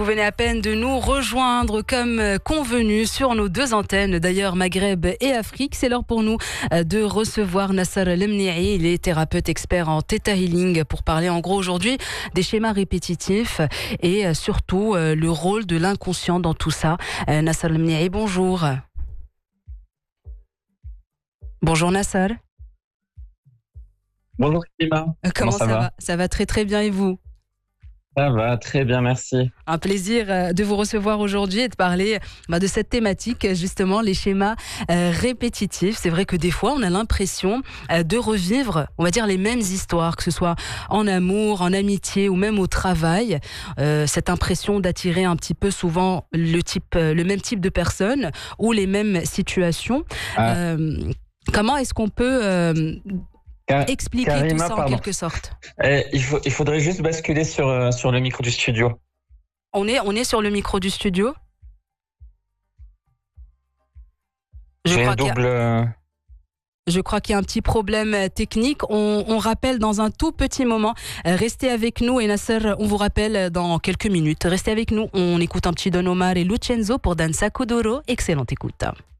Vous venez à peine de nous rejoindre comme convenu sur nos deux antennes, d'ailleurs Maghreb et Afrique. C'est l'heure pour nous de recevoir Nasser Lemni'i, il est thérapeute expert en Theta Healing, pour parler en gros aujourd'hui des schémas répétitifs et surtout le rôle de l'inconscient dans tout ça. Nasser Lemni'i, bonjour. Bonjour Nasser. Bonjour Klima. Comment ça va? Ça va très très bien et vous? Ça va, très bien, merci. Un plaisir de vous recevoir aujourd'hui et de parler de cette thématique, justement, les schémas répétitifs. C'est vrai que des fois, on a l'impression de revivre, on va dire, les mêmes histoires, que ce soit en amour, en amitié ou même au travail. Cette impression d'attirer un petit peu souvent le même type de personnes ou les mêmes situations. Comment est-ce qu'on peut expliquer Karima, tout ça en quelque sorte? Il faudrait juste basculer sur le micro du studio. On est sur le micro du studio. Je crois qu'il y a un petit problème technique. On rappelle dans un tout petit moment. Restez avec nous et Nasser, on vous rappelle dans quelques minutes. Restez avec nous. On écoute un petit Don Omar et Lucenzo pour Danza Kuduro. Excellente écoute.